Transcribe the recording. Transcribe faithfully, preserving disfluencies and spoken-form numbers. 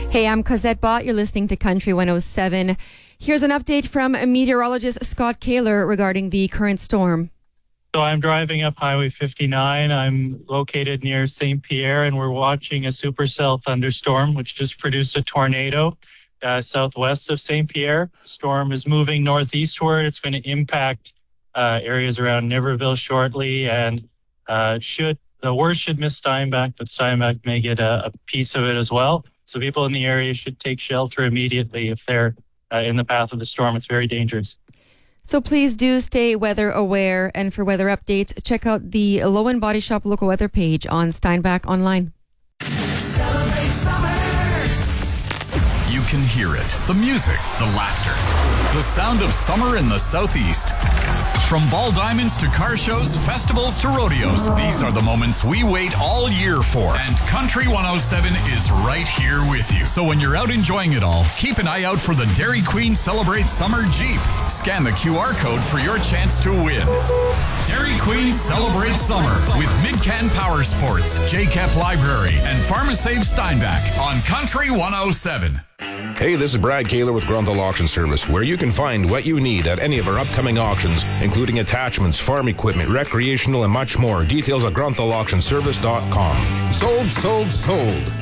Hey, I'm Cosette Bott. You're listening to Country one oh seven. Here's an update from meteorologist Scott Kaler regarding the current storm. So I'm driving up Highway fifty-nine. I'm located near Saint Pierre, and we're watching a supercell thunderstorm, which just produced a tornado uh, southwest of Saint Pierre. The storm is moving northeastward. It's going to impact uh, areas around Niverville shortly, and uh, should the worst should miss Steinbach, but Steinbach may get a, a piece of it as well. So people in the area should take shelter immediately if they're uh, in the path of the storm. It's very dangerous. So please do stay weather aware. And for weather updates, check out the Lowen Body Shop local weather page on Steinbach Online. Celebrate summer. You can hear it. The music, the laughter, the sound of summer in the Southeast. From ball diamonds to car shows, festivals to rodeos, these are the moments we wait all year for. And Country one oh seven is right here with you. So when you're out enjoying it all, keep an eye out for the Dairy Queen Celebrate Summer Jeep. Scan the Q R code for your chance to win. Dairy Queen Celebrate Summer with Midcan Power Sports, J C E P Library, and PharmaSave Steinbach on Country one oh seven. Hey, this is Brad Kaler with Grunthal Auction Service, where you can find what you need at any of our upcoming auctions, including attachments, farm equipment, recreational, and much more. Details at grunthal auction service dot com. Sold, sold, sold.